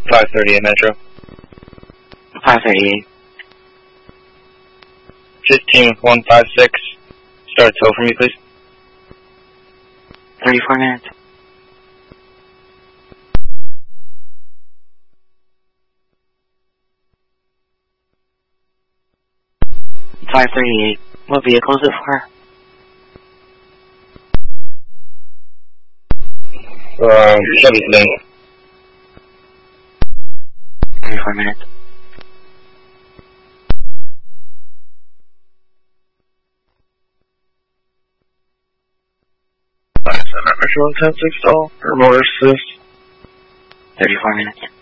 538 Metro. 538. 15156. Start tow for me, please. 34 minutes. $538. What vehicle is it for? Chevy Sling. 34 minutes. Metro 10-6 stall. Remote assist. 34 minutes.